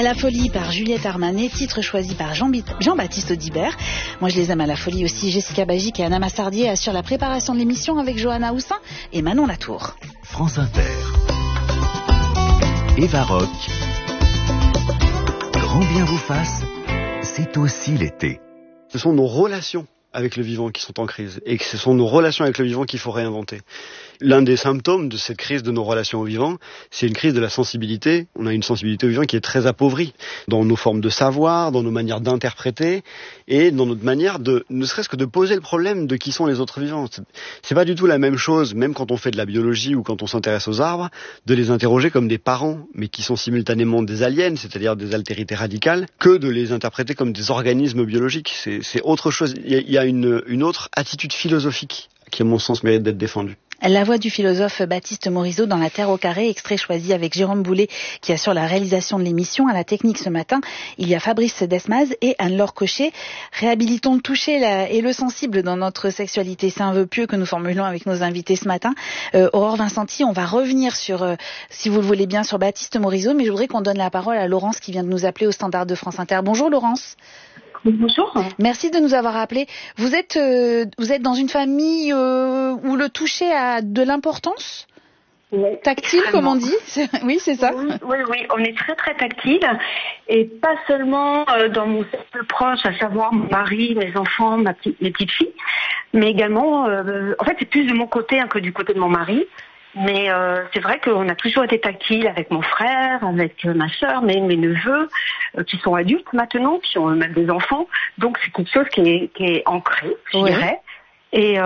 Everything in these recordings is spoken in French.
la folie par Juliette Armanet, titre choisi par Jean-Baptiste Audibert. Moi je les aime à la folie aussi. Jessica Bagic et Anna Massardier assurent la préparation de l'émission avec Johanna Houssin et Manon Latour. France Inter. Eva Rock. Grand bien vous fasse, c'est aussi l'été. Ce sont nos relations avec le vivant qui sont en crise et que ce sont nos relations avec le vivant qu'il faut réinventer. L'un des symptômes de cette crise de nos relations au vivant, c'est une crise de la sensibilité. On a une sensibilité au vivant qui est très appauvrie dans nos formes de savoir, dans nos manières d'interpréter et dans notre manière de, ne serait-ce que de poser le problème de qui sont les autres vivants. C'est pas du tout la même chose, même quand on fait de la biologie ou quand on s'intéresse aux arbres, de les interroger comme des parents, mais qui sont simultanément des aliens, c'est-à-dire des altérités radicales, que de les interpréter comme des organismes biologiques. C'est autre chose. Il y a une autre attitude philosophique qui, à mon sens, mérite d'être défendue. La voix du philosophe Baptiste Morisot dans La Terre au carré, extrait choisi avec Jérôme Boulet qui assure la réalisation de l'émission. À la technique ce matin, il y a Fabrice Desmaz et Anne-Laure Cochet. Réhabilitons le toucher et le sensible dans notre sexualité. C'est un vœu pieux que nous formulons avec nos invités ce matin. Aurore Vincenti, on va revenir sur, si vous le voulez bien, sur Baptiste Morisot, mais je voudrais qu'on donne la parole à Laurence qui vient de nous appeler au standard de France Inter. Bonjour Laurence. Bonjour. Merci de nous avoir appelés. Vous êtes dans une famille où le toucher a de l'importance ? Oui, tactile, comme on dit. Oui, c'est ça. Oui, on est très très tactile et pas seulement dans mon cercle proche, à savoir mon mari, mes enfants, mes petites filles, mais également, en fait, c'est plus de mon côté que du côté de mon mari. Mais c'est vrai qu'on a toujours été tactile avec mon frère, avec ma sœur, mes neveux, qui sont adultes maintenant, qui ont même des enfants. Donc c'est quelque chose qui est ancré, je dirais. Et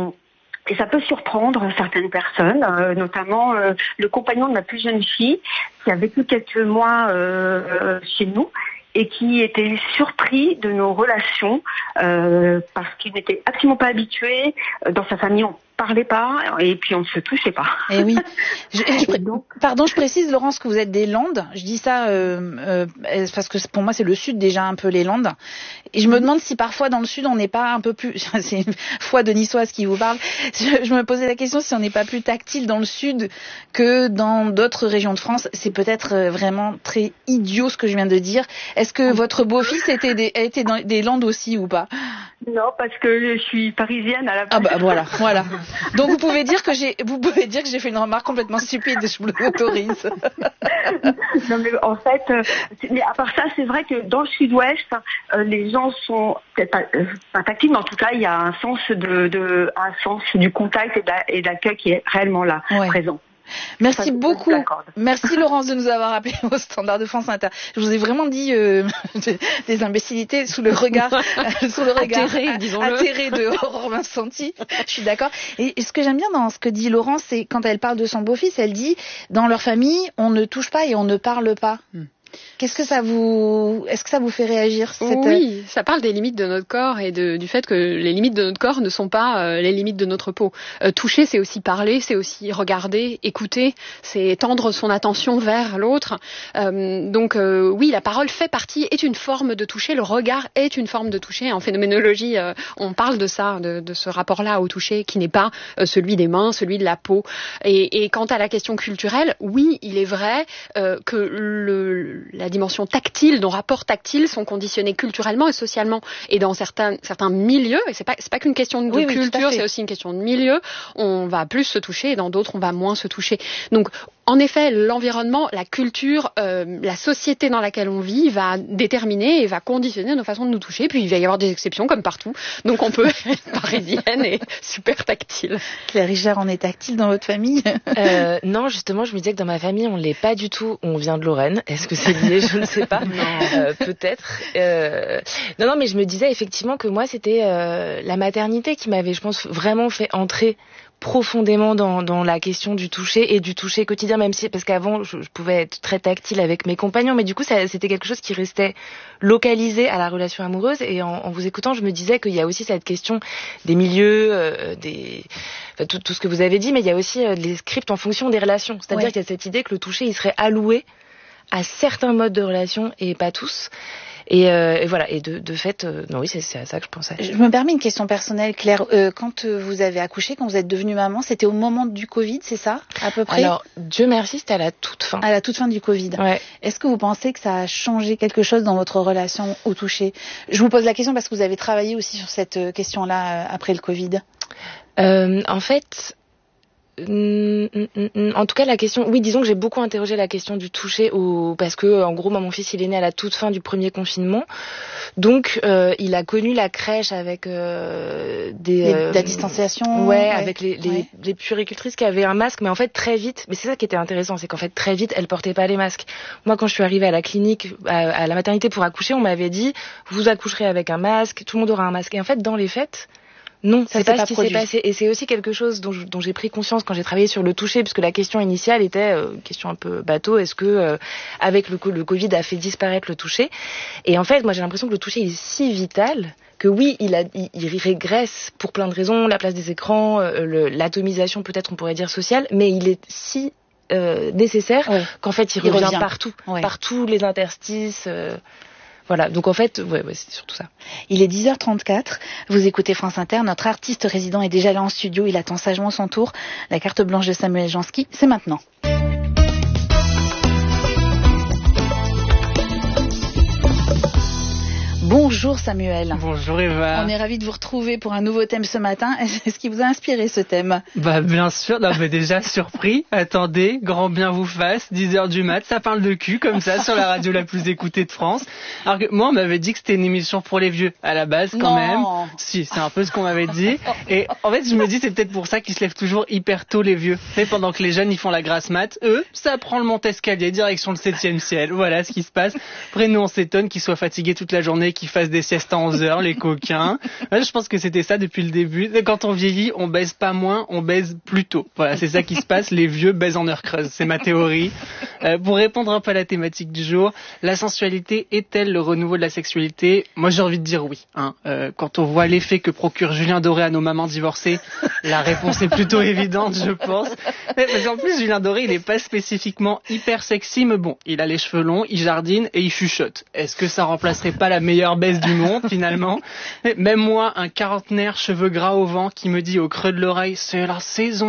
ça peut surprendre certaines personnes, notamment le compagnon de ma plus jeune fille, qui a vécu quelques mois chez nous et qui était surpris de nos relations parce qu'il n'était absolument pas habitué. Dans sa famille, on parlait pas et puis on ne se touchait pas. Et oui. Pardon, je précise, Laurence, que vous êtes des Landes. Je dis ça parce que pour moi c'est le Sud déjà un peu, les Landes. Et je me demande si parfois dans le Sud on n'est pas un peu plus. C'est une foi de niçoise qui vous parle. Je me posais la question si on n'est pas plus tactile dans le Sud que dans d'autres régions de France. C'est peut-être vraiment très idiot ce que je viens de dire. Est-ce que votre beau-fils était dans des Landes aussi ou pas? Non, parce que je suis parisienne à la base. Ah bah voilà. Donc vous pouvez dire que j'ai fait une remarque complètement stupide, je vous l'autorise. Non mais en fait, mais à part ça, c'est vrai que dans le Sud-Ouest, les gens sont peut-être pas tactiles, mais en tout cas, il y a un sens un sens du contact et d'accueil qui est réellement là, présent. Merci beaucoup. Merci Laurence de nous avoir appelés au standard de France Inter. Je vous ai vraiment dit des imbécilités sous le regard atterré, disons-le, atterré de Aurore Vincenti. Je suis d'accord. Et ce que j'aime bien dans ce que dit Laurence, c'est quand elle parle de son beau-fils, elle dit dans leur famille, on ne touche pas et on ne parle pas. Est-ce que ça vous fait réagir Oui, ça parle des limites de notre corps et du fait que les limites de notre corps ne sont pas les limites de notre peau. Toucher, c'est aussi parler, c'est aussi regarder, écouter, c'est tendre son attention vers l'autre. Donc oui, la parole est une forme de toucher, le regard est une forme de toucher. En phénoménologie, on parle de ça, de ce rapport-là au toucher qui n'est pas celui des mains, celui de la peau. Et quant à la question culturelle, oui, il est vrai que la dimension tactile, nos rapports tactiles sont conditionnés culturellement et socialement. Et dans certains milieux, et c'est pas qu'une question de culture, c'est aussi une question de milieu, on va plus se toucher et dans d'autres, on va moins se toucher. Donc, en effet, l'environnement, la culture, la société dans laquelle on vit va déterminer et va conditionner nos façons de nous toucher. Puis il va y avoir des exceptions comme partout. Donc on peut être parisienne et super tactile. Claire Richard, on est tactile dans votre famille? Non, justement, je me disais que dans ma famille, on l'est pas du tout. On vient de Lorraine. Est-ce que c'est lié? Je ne sais pas. Peut-être. Non, mais je me disais effectivement que moi, c'était la maternité qui m'avait, je pense, vraiment fait entrer profondément dans la question du toucher et du toucher quotidien, même si, parce qu'avant je pouvais être très tactile avec mes compagnons, mais du coup c'était quelque chose qui restait localisé à la relation amoureuse. Et en vous écoutant, je me disais qu'il y a aussi cette question des milieux, tout ce que vous avez dit, mais il y a aussi les scripts en fonction des relations. C'est-à-dire qu'il y a cette idée que le toucher il serait alloué à certains modes de relation et pas tous. Et voilà. Et de fait, non, oui, c'est à ça que je pensais. Je me permets une question personnelle, Claire. Quand vous avez accouché, quand vous êtes devenue maman, c'était au moment du Covid, c'est ça, à peu près? Alors, Dieu merci, c'était à la toute fin. À la toute fin du Covid. Ouais. Est-ce que vous pensez que ça a changé quelque chose dans votre relation au toucher? Je vous pose la question parce que vous avez travaillé aussi sur cette question-là après le Covid. En fait, en tout cas, la question, oui, disons que j'ai beaucoup interrogé la question du toucher parce que, en gros, moi, mon fils, il est né à la toute fin du premier confinement. Donc, il a connu la crèche avec la distanciation. Ouais, avec les puéricultrices qui avaient un masque, mais en fait, très vite, mais c'est ça qui était intéressant, c'est qu'en fait, très vite, elles portaient pas les masques. Moi, quand je suis arrivée à la clinique, à la maternité pour accoucher, on m'avait dit, vous accoucherez avec un masque, tout le monde aura un masque. Et en fait, dans les faits, non, c'est pas ce qui s'est passé. Et c'est aussi quelque chose dont j'ai pris conscience quand j'ai travaillé sur le toucher, puisque la question initiale était question un peu bateau, est-ce que avec le Covid a fait disparaître le toucher? Et en fait, moi j'ai l'impression que le toucher est si vital que oui, il régresse pour plein de raisons, la place des écrans, l'atomisation peut-être on pourrait dire sociale, mais il est si nécessaire qu'en fait il revient partout, par tous les interstices. Voilà, donc en fait, c'est surtout ça. Il est 10h34, vous écoutez France Inter, notre artiste résident est déjà là en studio, il attend sagement son tour. La carte blanche de Samuel Jansky, c'est maintenant. Bonjour Samuel. Bonjour Eva. On est ravis de vous retrouver pour un nouveau thème ce matin. Est-ce qui vous a inspiré ce thème? Bien sûr, non mais déjà surpris. Attendez, grand bien vous fasse, 10h du mat, ça parle de cul comme ça sur la radio la plus écoutée de France. Alors que moi on m'avait dit que c'était une émission pour les vieux à la base quand même. Si, c'est un peu ce qu'on m'avait dit. Et en fait je me dis c'est peut-être pour ça qu'ils se lèvent toujours hyper tôt les vieux. Et pendant que les jeunes ils font la grasse mat, eux ça prend le Montescalier direction le 7e ciel. Voilà ce qui se passe. Après nous on s'étonne qu'ils soient fatigués toute la journée, qu'ils fassent des siestes à 11 heures, les coquins. Je pense que c'était ça depuis le début. Quand on vieillit, on baise pas moins, on baise plus tôt. Voilà, c'est ça qui se passe. Les vieux baisent en heure creuse. C'est ma théorie. Pour répondre un peu à la thématique du jour, la sensualité est-elle le renouveau de la sexualité? Moi, j'ai envie de dire oui. Quand on voit l'effet que procure Julien Doré à nos mamans divorcées, la réponse est plutôt évidente, je pense. Parce qu'en plus, Julien Doré, il est pas spécifiquement hyper sexy, mais bon, il a les cheveux longs, il jardine et il chuchote. Est-ce que ça remplacerait pas la meilleure baisse du monde, finalement? Même moi, un quarantenaire, cheveux gras au vent, qui me dit au creux de l'oreille, c'est la saison